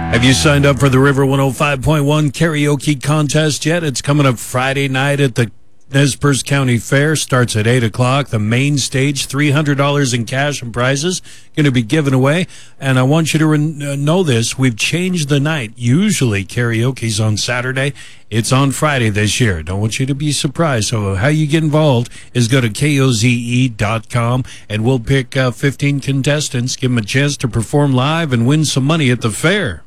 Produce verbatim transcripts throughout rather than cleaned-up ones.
Have you signed up for the River one oh five point one karaoke contest yet? It's coming up Friday night at the Nez Perce County Fair. Starts at eight o'clock. The main stage, three hundred dollars in cash and prizes going to be given away. And I want you to re- know this. We've changed the night. Usually karaoke's on Saturday. It's on Friday this year. Don't want you to be surprised. So how you get involved is go to K O Z E dot com, and we'll pick uh, fifteen contestants, give them a chance to perform live and win some money at the fair.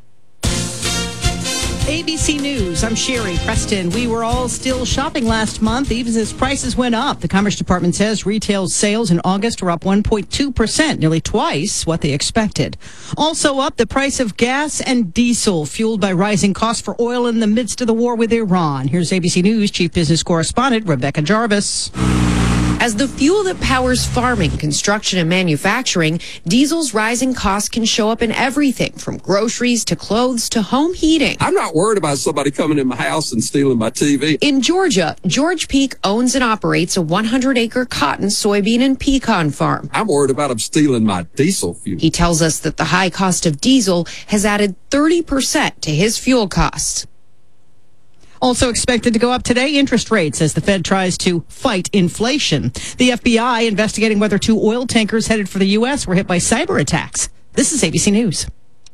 A B C News, I'm Sherry Preston. We were all still shopping last month, even as prices went up. The Commerce Department says retail sales in August were up one point two percent, nearly twice what they expected. Also up, the price of gas and diesel, fueled by rising costs for oil in the midst of the war with Iran. Here's A B C News Chief Business Correspondent Rebecca Jarvis. As the fuel that powers farming, construction, and manufacturing, diesel's rising costs can show up in everything from groceries to clothes to home heating. I'm not worried about somebody coming in my house and stealing my T V. In Georgia, George Peak owns and operates a one hundred acre cotton, soybean, and pecan farm. I'm worried about them stealing my diesel fuel. He tells us that the high cost of diesel has added thirty percent to his fuel costs. Also expected to go up today, interest rates as the Fed tries to fight inflation. The F B I investigating whether two oil tankers headed for the U S were hit by cyber attacks. This is A B C News.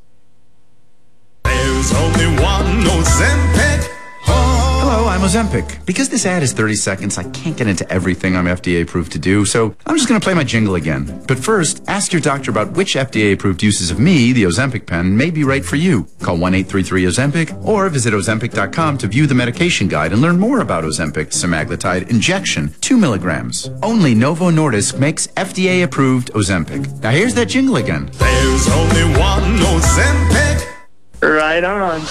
There's only one Ozempic. Hello, I'm Ozempic. Because this ad is thirty seconds, I can't get into everything I'm F D A approved to do, so I'm just going to play my jingle again. But first, ask your doctor about which F D A approved uses of me, the Ozempic pen, may be right for you. Call one eight three three Ozempic or visit Ozempic dot com to view the medication guide and learn more about Ozempic semaglutide injection, two milligrams. Only Novo Nordisk makes F D A approved Ozempic. Now here's that jingle again. There's only one Ozempic. Right on.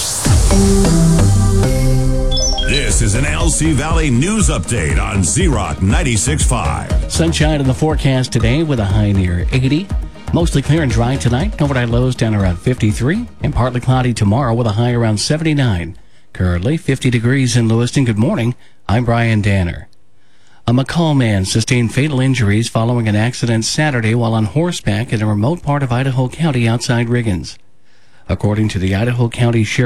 This is an L C Valley News Update on Z-Rock ninety-six point five. Sunshine in the forecast today with a high near eighty. Mostly clear and dry tonight. Overnight lows down around fifty-three. And partly cloudy tomorrow with a high around seventy-nine. Currently fifty degrees in Lewiston. Good morning. I'm Brian Danner. A McCall man sustained fatal injuries following an accident Saturday while on horseback in a remote part of Idaho County outside Riggins. According to the Idaho County Sheriff